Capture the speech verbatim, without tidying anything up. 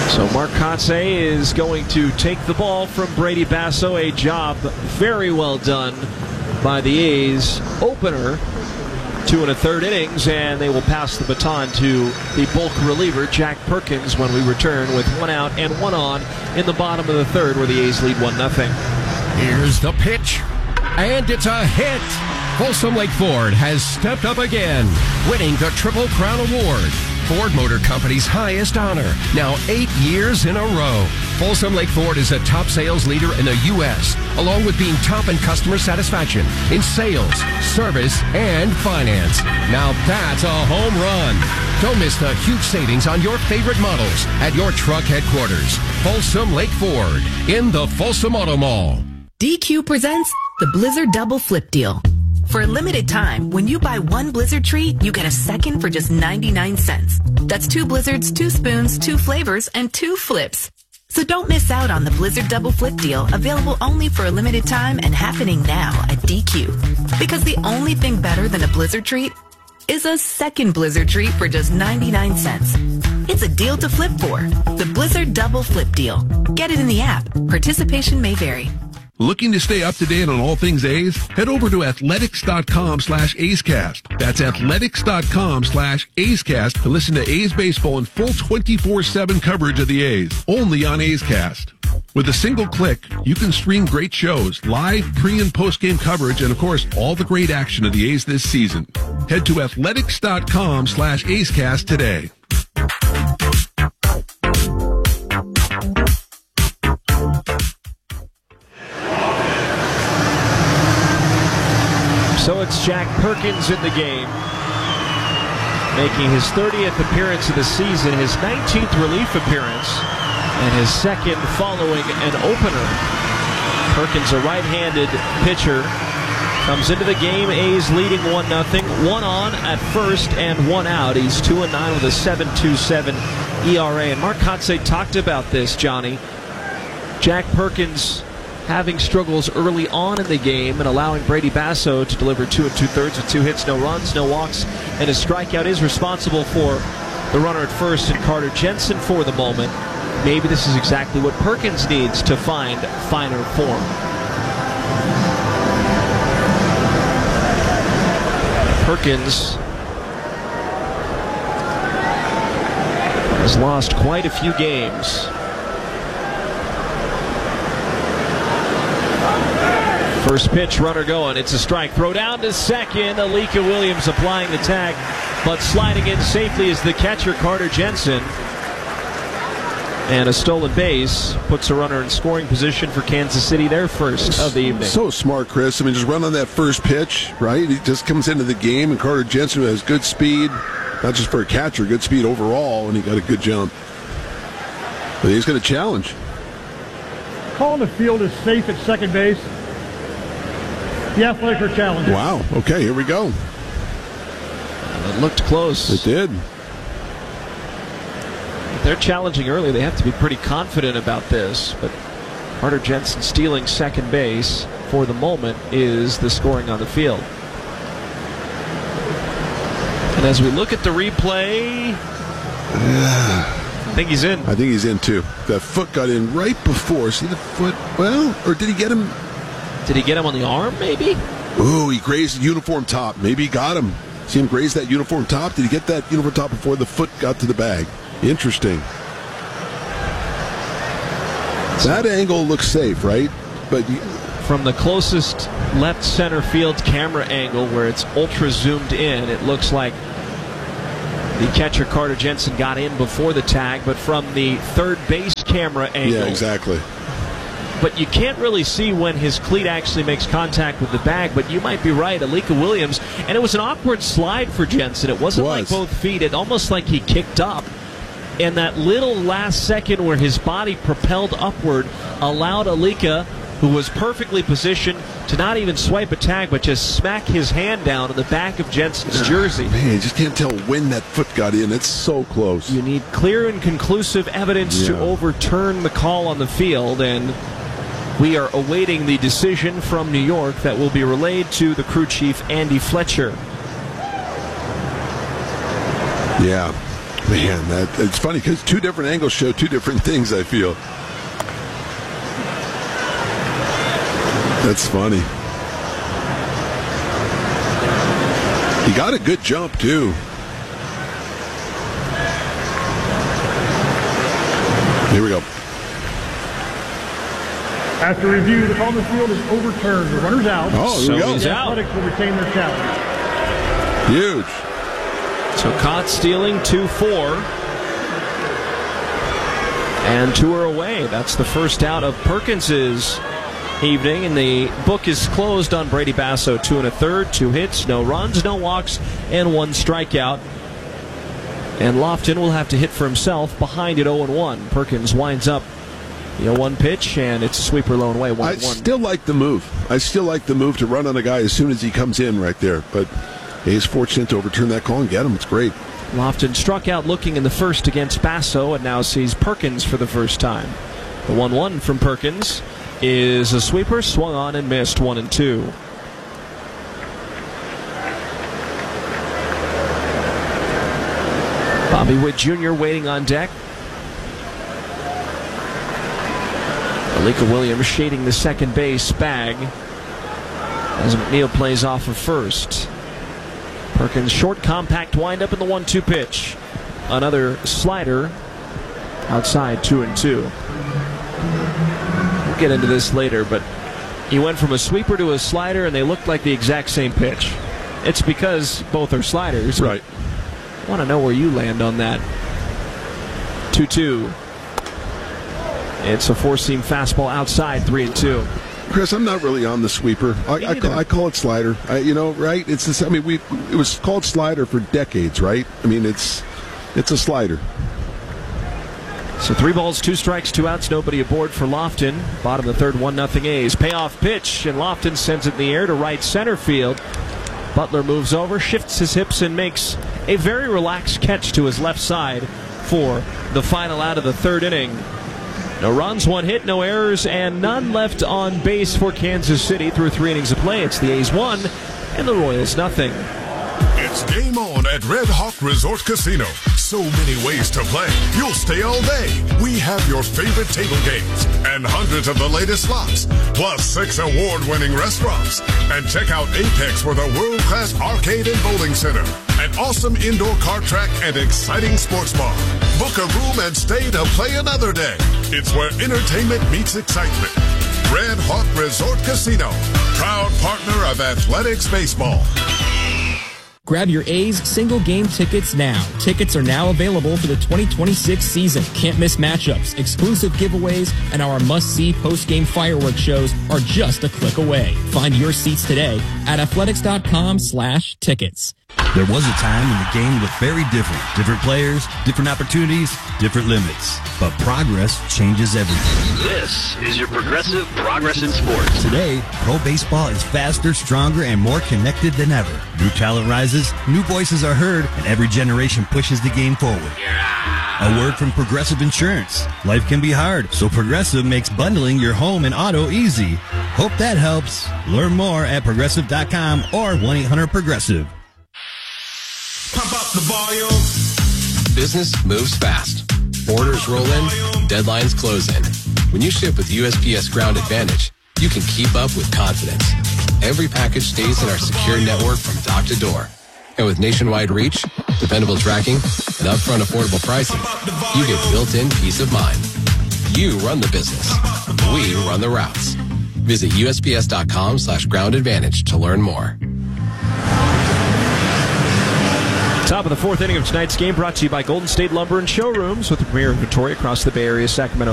So Mark Kotsay is going to take the ball from Brady Basso. A job very well done by the A's opener. Two and a third innings, and they will pass the baton to the bulk reliever, Jack Perkins, when we return with one out and one on in the bottom of the third, where the A's lead one nothing. Here's the pitch, and it's a hit. Folsom Lake Ford has stepped up again, winning the Triple Crown Award, Ford Motor Company's highest honor, now eight years in a row. Folsom Lake Ford is a top sales leader in the U S, along with being top in customer satisfaction in sales, service, and finance. Now that's a home run. Don't miss the huge savings on your favorite models at your truck headquarters. Folsom Lake Ford in the Folsom Auto Mall. D Q presents the Blizzard Double Flip Deal. For a limited time, when you buy one Blizzard treat, you get a second for just ninety-nine cents. That's two Blizzards, two spoons, two flavors, and two flips. So don't miss out on the Blizzard Double Flip Deal, available only for a limited time and happening now at D Q. Because the only thing better than a Blizzard treat is a second Blizzard treat for just ninety-nine cents. It's a deal to flip for. The Blizzard Double Flip Deal. Get it in the app. Participation may vary. Looking to stay up to date on all things A's? Head over to athletics.com slash A'scast. That's athletics.com slash A'scast to listen to A's baseball in full twenty-four seven coverage of the A's, only on A's Cast. With a single click, you can stream great shows, live pre- and post-game coverage, and of course, all the great action of the A's this season. Head to athletics.com slash A'scast today. So it's Jack Perkins in the game, making his thirtieth appearance of the season, his nineteenth relief appearance, and his second following an opener. Perkins, a right-handed pitcher, comes into the game. A's leading one nothing, one on at first and one out. He's two and nine with a seven point two seven E R A. And Mark Kotsay talked about this, Johnny. Jack Perkins having struggles early on in the game and allowing Brady Basso to deliver two and two-thirds with two hits, no runs, no walks, and a strikeout is responsible for the runner at first and Carter Jensen for the moment. Maybe this is exactly what Perkins needs to find finer form. Perkins has lost quite a few games. First pitch, runner going. It's a strike. Throw down to second. Alika Williams applying the tag, but sliding in safely is the catcher, Carter Jensen. And a stolen base puts a runner in scoring position for Kansas City, their first of the evening. So smart, Chris. I mean, just run on that first pitch, right? He just comes into the game, and Carter Jensen has good speed, not just for a catcher, good speed overall, and he got a good jump. But he's going to challenge. Calling the field is safe at second base. The athletic are challenging. Wow. Okay, here we go. It looked close. It did. If they're challenging early, they have to be pretty confident about this. But Carter Jensen stealing second base for the moment is the scoring on the field. And as we look at the replay, I think he's in. I think he's in too. That foot got in right before. See the foot? Well, or did he get him? Did he get him on the arm, maybe? Ooh, he grazed the uniform top. Maybe he got him. See him graze that uniform top? Did he get that uniform top before the foot got to the bag? Interesting. That angle looks safe, right? But from the closest left center field camera angle where it's ultra zoomed in, it looks like the catcher Carter Jensen got in before the tag, but from the third base camera angle. Yeah, exactly. But you can't really see when his cleat actually makes contact with the bag, but you might be right. Alika Williams, and it was an awkward slide for Jensen. It wasn't it like was. both feet. It almost like he kicked up. And that little last second where his body propelled upward allowed Alika, who was perfectly positioned, to not even swipe a tag, but just smack his hand down on the back of Jensen's jersey. Man, you just can't tell when that foot got in. It's so close. You need clear and conclusive evidence yeah. to overturn the call on the field, and we are awaiting the decision from New York that will be relayed to the crew chief, Andy Fletcher. Yeah. Man, that it's funny because two different angles show two different things, I feel. That's funny. He got a good jump, too. Here we go. After review, the call on the field is overturned. The runner's out. Oh, here So we go. he's The out. Athletics will retain their challenge. Huge. So caught stealing two four. And two are away. That's the first out of Perkins's evening, and the book is closed on Brady Basso. Two and a third, two hits, no runs, no walks, and one strikeout. And Lofton will have to hit for himself behind at oh and one. Perkins winds up the oh one pitch, and it's a sweeper lone way. one I and one. still like the move. I still like the move to run on a guy as soon as he comes in right there. But he's fortunate to overturn that call and get him. It's great. Lofton struck out looking in the first against Basso and now sees Perkins for the first time. The one one from Perkins is a sweeper, swung on and missed. One and two. Bobby Witt Junior waiting on deck. Alika Williams shading the second base bag as McNeil plays off of first. Perkins short, compact windup in the one two pitch. Another slider outside, two and two. We'll get into this later, but he went from a sweeper to a slider, and they looked like the exact same pitch. It's because both are sliders. Right. I want to know where you land on that. two two. It's a four-seam fastball outside, three and two. Chris, I'm not really on the sweeper. I, I, call, I call it slider. I, you know, right? It's this, I mean, we it was called slider for decades, right? I mean, it's it's a slider. So three balls, two strikes, two outs, nobody aboard for Lofton. Bottom of the third, one nothing A's. Payoff pitch, and Lofton sends it in the air to right center field. Butler moves over, shifts his hips, and makes a very relaxed catch to his left side for the final out of the third inning. No runs, one hit, no errors, and none left on base for Kansas City through three innings of play. It's the A's one and the Royals nothing. It's game on at Red Hawk Resort Casino. So many ways to play. You'll stay all day. We have your favorite table games and hundreds of the latest slots, plus six award-winning restaurants. And check out Apex with a world-class arcade and bowling center, an awesome indoor kart track, and exciting sports bar. Book a room and stay to play another day. It's where entertainment meets excitement. Red Hawk Resort Casino, proud partner of Athletics Baseball. Grab your A's single game tickets now. Tickets are now available for the twenty twenty-six season. Can't miss matchups, exclusive giveaways, and our must-see post-game fireworks shows are just a click away. Find your seats today at athletics.com slash tickets. There was a time when the game looked very different. Different players, different opportunities, different limits. But progress changes everything. This is your Progressive Progress in Sports. Today, pro baseball is faster, stronger, and more connected than ever. New talent rises, new voices are heard, and every generation pushes the game forward. A word from Progressive Insurance. Life can be hard, so Progressive makes bundling your home and auto easy. Hope that helps. Learn more at progressive dot com or one eight hundred progressive. Pump up the volume. Business moves fast. Orders roll in, deadlines close in. When you ship with U S P S Ground Advantage, you can keep up with confidence. Every package stays in our secure network from dock to door. And with nationwide reach, dependable tracking, and upfront affordable pricing, you get built-in peace of mind. You run the business. We run the routes. Visit U S P S dot com slash ground advantage to learn more. Top of the fourth inning of tonight's game brought to you by Golden State Lumber and Showrooms with the premier inventory across the Bay Area, Sacramento,